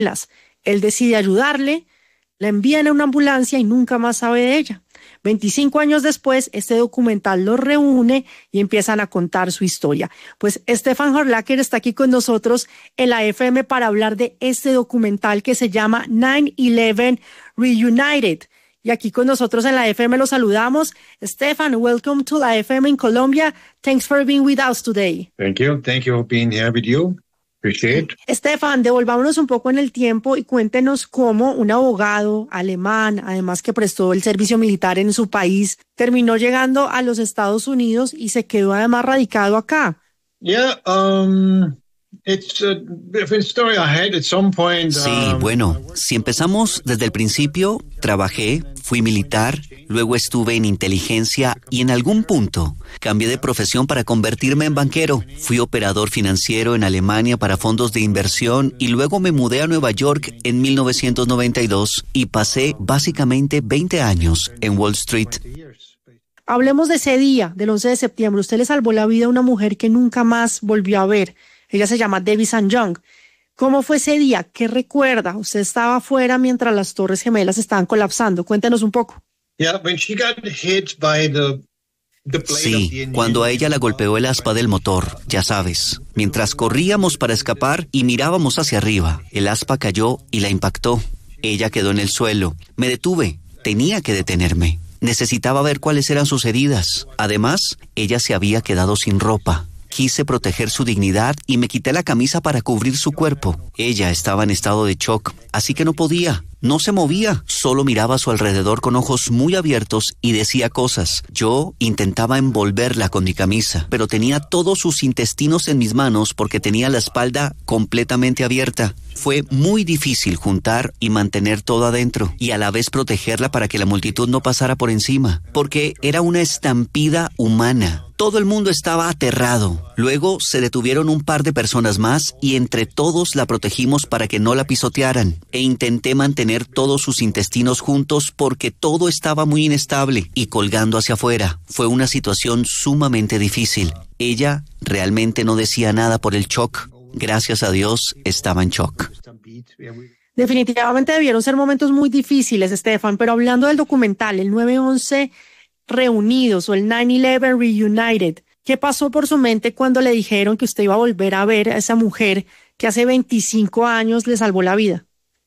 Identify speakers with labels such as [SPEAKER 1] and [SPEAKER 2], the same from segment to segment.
[SPEAKER 1] Él decide ayudarle, la envían a una ambulancia y nunca más sabe de ella. 25 años después, este documental los reúne y empiezan a contar su historia. Pues Stefan Horlacher está aquí con nosotros en la FM para hablar de este documental que se llama 9/11 Reunited. Y aquí con nosotros en la FM lo saludamos. Stefan, welcome to la FM in Colombia. Thanks for being with us today.
[SPEAKER 2] Thank you. Thank you for being here with you. Appreciate it.
[SPEAKER 1] Stefan, devolvámonos un poco en el tiempo y cuéntenos cómo un abogado alemán, además que prestó el servicio militar en su país, terminó llegando a los Estados Unidos y se quedó además radicado acá.
[SPEAKER 2] Yeah, it's a different story I had at some point.
[SPEAKER 3] Sí, bueno, si empezamos desde el principio, trabajé, fui militar, luego estuve en inteligencia y en algún punto cambié de profesión para convertirme en banquero. Fui operador financiero en Alemania para fondos de inversión y luego me mudé a Nueva York en 1992 y pasé básicamente 20 años en Wall Street.
[SPEAKER 1] Hablemos de ese día, del 11 de septiembre. Usted le salvó la vida a una mujer que nunca más volvió a ver. Ella se llama Debbie St. John. ¿Cómo fue ese día? ¿Qué recuerda? Usted estaba afuera mientras las Torres Gemelas estaban colapsando. Cuéntenos un poco.
[SPEAKER 2] When she got hit by the
[SPEAKER 3] Sí, cuando a ella la golpeó el aspa del motor, ya sabes. Mientras corríamos para escapar y mirábamos hacia arriba, el aspa cayó y la impactó. Ella quedó en el suelo. Me detuve. Tenía que detenerme. Necesitaba ver cuáles eran sus heridas. Además, ella se había quedado sin ropa. Quise proteger su dignidad y me quité la camisa para cubrir su cuerpo. Ella estaba en estado de shock, así que no podía. No se movía, solo miraba a su alrededor con ojos muy abiertos y decía cosas. Yo intentaba envolverla con mi camisa, pero tenía todos sus intestinos en mis manos porque tenía la espalda completamente abierta. Fue muy difícil juntar y mantener todo adentro y a la vez protegerla para que la multitud no pasara por encima, porque era una estampida humana. Todo el mundo estaba aterrado. Luego se detuvieron un par de personas más y entre todos la protegimos para que no la pisotearan. E intenté mantener todos sus intestinos juntos porque todo estaba muy inestable y colgando hacia afuera. Fue una situación sumamente difícil. Ella realmente no decía nada por el shock. Gracias a Dios, estaba en shock.
[SPEAKER 1] Definitivamente debieron ser momentos muy difíciles, Stefan, pero hablando del documental, el 9/11 Reunidos o el 9/11 Reunited, ¿qué pasó por su mente cuando le dijeron que usted iba a volver a ver a esa mujer que hace 25 años le salvó la vida?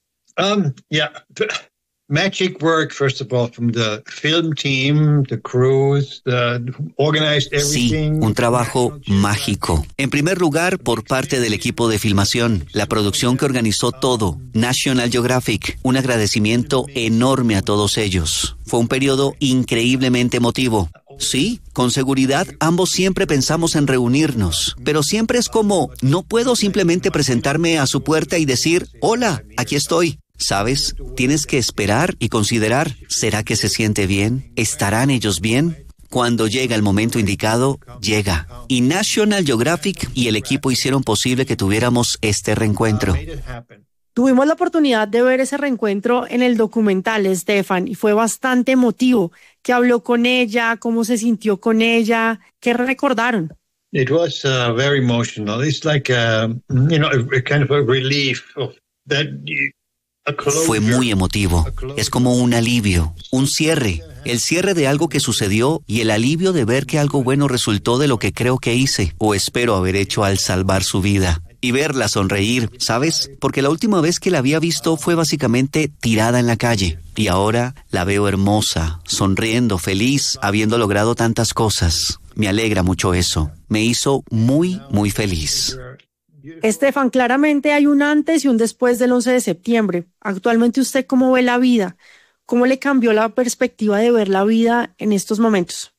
[SPEAKER 2] Magic work, first of all, from the film team, the crews, organized everything.
[SPEAKER 3] Sí, un trabajo mágico. En primer lugar, por parte del equipo de filmación, la producción que organizó todo, National Geographic, un agradecimiento enorme a todos ellos. Fue un periodo increíblemente emotivo. Sí, con seguridad, ambos siempre pensamos en reunirnos, pero siempre es como, no puedo simplemente presentarme a su puerta y decir, hola, aquí estoy. ¿Sabes? Tienes que esperar y considerar, ¿será que se siente bien? ¿Estarán ellos bien? Cuando llega el momento indicado, llega. Y National Geographic y el equipo hicieron posible que tuviéramos este reencuentro.
[SPEAKER 1] Tuvimos la oportunidad de ver ese reencuentro en el documental, Stefan, y fue bastante emotivo. ¿Qué habló con ella? ¿Cómo se sintió con ella? ¿Qué recordaron?
[SPEAKER 2] It was very emotional. It's like a kind of a relief of that.
[SPEAKER 3] Fue muy emotivo. Es como un alivio, un cierre. El cierre de algo que sucedió y el alivio de ver que algo bueno resultó de lo que creo que hice o espero haber hecho al salvar su vida. Y verla sonreír, ¿sabes? Porque la última vez que la había visto fue básicamente tirada en la calle. Y ahora la veo hermosa, sonriendo, feliz, habiendo logrado tantas cosas. Me alegra mucho eso. Me hizo muy, muy feliz.
[SPEAKER 1] Stefan, claramente hay un antes y un después del 11 de septiembre. Actualmente, ¿usted cómo ve la vida? ¿Cómo le cambió la perspectiva de ver la vida en estos momentos?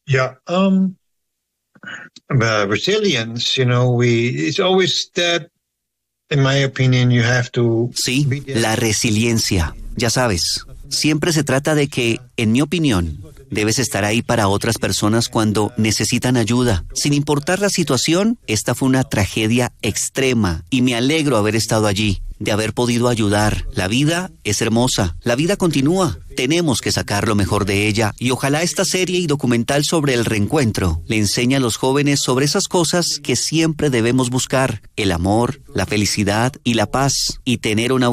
[SPEAKER 2] Resilience, it's always that, in my opinion, you have to...
[SPEAKER 3] Sí, la resiliencia. Ya sabes, siempre se trata de que, en mi opinión, Debes estar ahí para otras personas cuando necesitan ayuda. Sin importar la situación, esta fue una tragedia extrema y me alegro haber estado allí, de haber podido ayudar. La vida es hermosa, la vida continúa. Tenemos que sacar lo mejor de ella y ojalá esta serie y documental sobre el reencuentro le enseñe a los jóvenes sobre esas cosas que siempre debemos buscar: el amor, la felicidad y la paz, y tener una